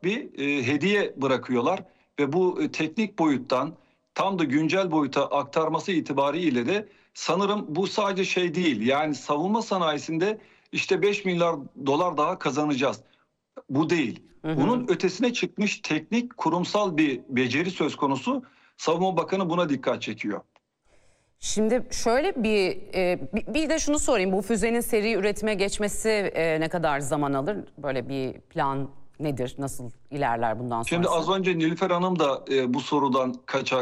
bir hediye bırakıyorlar. Ve bu teknik boyuttan tam da güncel boyuta aktarması itibariyle de sanırım bu sadece şey değil. Yani savunma sanayisinde işte 5 milyar dolar daha kazanacağız. Bu değil. Hı hı. Bunun ötesine çıkmış teknik kurumsal bir beceri söz konusu. Savunma Bakanı buna dikkat çekiyor. Şimdi şöyle bir de şunu sorayım. Bu füzenin seri üretime geçmesi ne kadar zaman alır? Böyle bir plan nedir? Nasıl ilerler bundan Şimdi sonrası? az önce Nilüfer Hanım da bu sorudan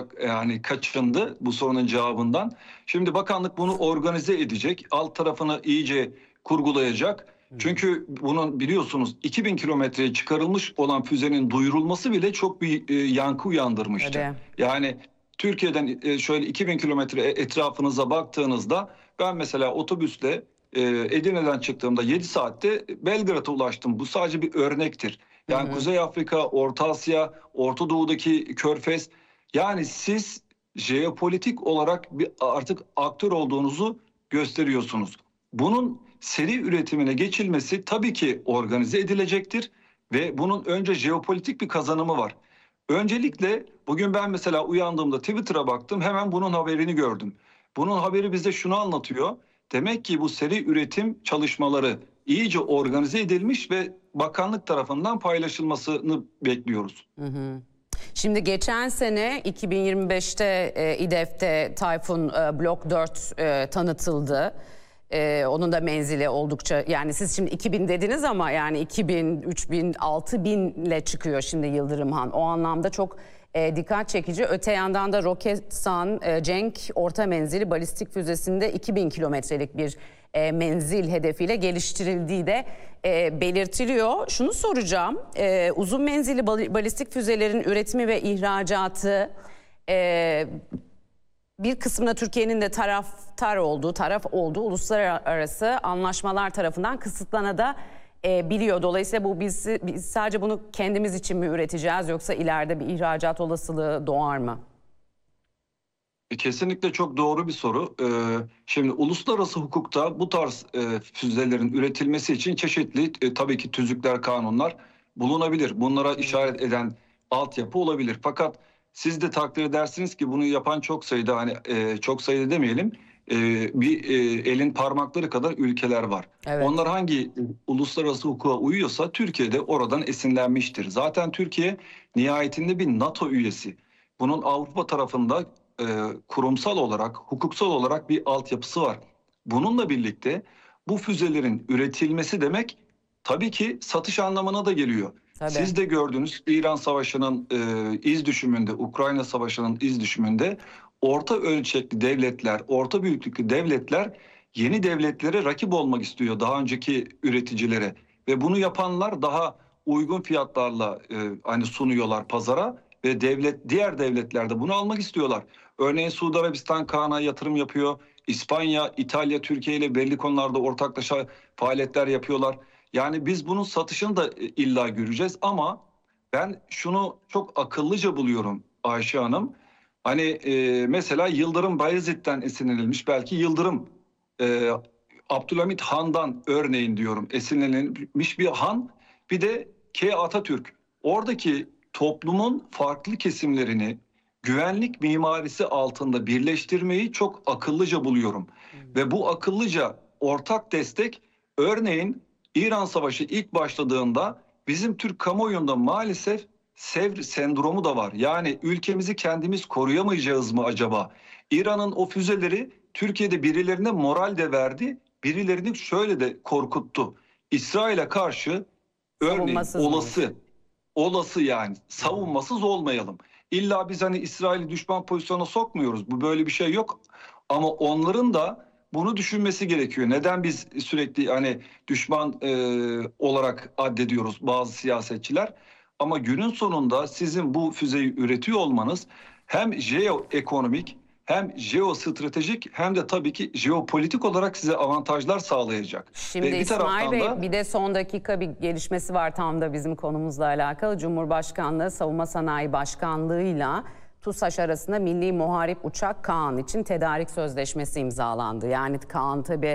kaçındı, bu sorunun cevabından. Şimdi bakanlık bunu organize edecek, alt tarafını iyice kurgulayacak. Çünkü bunun biliyorsunuz 2000 kilometreye çıkarılmış olan füzenin duyurulması bile çok bir yankı uyandırmıştı. Tabii. Yani Türkiye'den şöyle 2000 kilometre etrafınıza baktığınızda ben mesela otobüsle Edirne'den çıktığımda 7 saatte Belgrad'a ulaştım. Bu sadece bir örnektir. Hı Yani hı. Kuzey Afrika, Orta Asya, Orta Doğu'daki Körfez. Yani siz jeopolitik olarak artık aktör olduğunuzu gösteriyorsunuz. Bunun seri üretimine geçilmesi tabii ki organize edilecektir ve bunun önce jeopolitik bir kazanımı var. Öncelikle bugün ben mesela uyandığımda Twitter'a baktım, hemen bunun haberini gördüm. Bunun haberi bize şunu anlatıyor. Demek ki bu seri üretim çalışmaları iyice organize edilmiş ve bakanlık tarafından paylaşılmasını bekliyoruz. Hı hı. Şimdi geçen sene 2025'te İDEF'te Tayfun Blok 4 tanıtıldı. Onun da menzili oldukça, yani siz şimdi 2000 dediniz ama yani 2000, 3000, 6000 ile çıkıyor şimdi Yıldırım Han. O anlamda çok dikkat çekici. Öte yandan da Roketsan Cenk orta menzili balistik füzesinde 2000 kilometrelik bir menzil hedefiyle geliştirildiği de belirtiliyor. Şunu soracağım, uzun menzilli balistik füzelerin üretimi ve ihracatı bir kısmına Türkiye'nin de taraf olduğu uluslararası anlaşmalar tarafından kısıtlanabiliyor. Dolayısıyla biz sadece bunu kendimiz için mi üreteceğiz, yoksa ileride bir ihracat olasılığı doğar mı? Kesinlikle çok doğru bir soru. Şimdi uluslararası hukukta bu tarz füzelerin üretilmesi için çeşitli tabii ki tüzükler, kanunlar bulunabilir. Bunlara işaret eden altyapı olabilir. Fakat siz de takdir edersiniz ki bunu yapan çok sayıda, hani çok sayıda demeyelim, elin parmakları kadar ülkeler var. Evet. Onlar hangi uluslararası hukuka uyuyorsa Türkiye de oradan esinlenmiştir. Zaten Türkiye nihayetinde bir NATO üyesi. Bunun Avrupa tarafında e, kurumsal olarak, hukuksal olarak bir altyapısı var. Bununla birlikte bu füzelerin üretilmesi demek tabii ki satış anlamına da geliyor. Tabii. Siz de gördünüz, İran Savaşı'nın iz düşümünde, Ukrayna Savaşı'nın iz düşümünde orta ölçekli devletler, orta büyüklüklü devletler yeni devletlere rakip olmak istiyor, daha önceki üreticilere. Ve bunu yapanlar daha uygun fiyatlarla hani sunuyorlar pazara ve diğer devletler de bunu almak istiyorlar. Örneğin Suudi Arabistan Kaan'a yatırım yapıyor. İspanya, İtalya, Türkiye ile belli konularda ortaklaşa faaliyetler yapıyorlar. Yani biz bunun satışını da illa göreceğiz ama ben şunu çok akıllıca buluyorum Ayşe Hanım. Hani mesela Yıldırım Bayezid'den esinlenilmiş, belki Yıldırım e, Abdülhamit Han'dan örneğin diyorum esinlenilmiş bir han, bir de Atatürk. Oradaki toplumun farklı kesimlerini güvenlik mimarisi altında birleştirmeyi çok akıllıca buluyorum. Ve bu akıllıca ortak destek, örneğin İran Savaşı ilk başladığında bizim Türk kamuoyunda maalesef Sevr sendromu da var. Yani ülkemizi kendimiz koruyamayacağız mı acaba? İran'ın o füzeleri Türkiye'de birilerine moral de verdi, birilerini şöyle de korkuttu. İsrail'e karşı örneğin Savunmasız mıyız? olası yani savunmasız olmayalım. İlla biz hani İsrail'i düşman pozisyona sokmuyoruz. Bu böyle bir şey yok. Ama onların da bunu düşünmesi gerekiyor. Neden biz sürekli hani düşman olarak addediyoruz bazı siyasetçiler? Ama günün sonunda sizin bu füzeyi üretiyor olmanız hem jeoekonomik, hem jeostratejik, hem de tabii ki jeopolitik olarak size avantajlar sağlayacak. Şimdi Ve bir İsmail taraftan Bey, da bir de son dakika bir gelişmesi var tam da bizim konumuzla alakalı. Cumhurbaşkanlığı Savunma Sanayi Başkanlığı'yla TUSAŞ arasında Milli Muharip Uçak Kaan için tedarik sözleşmesi imzalandı. Yani Kaan tabii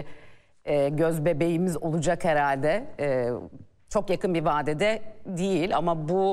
göz bebeğimiz olacak herhalde. Çok yakın bir vadede değil ama bu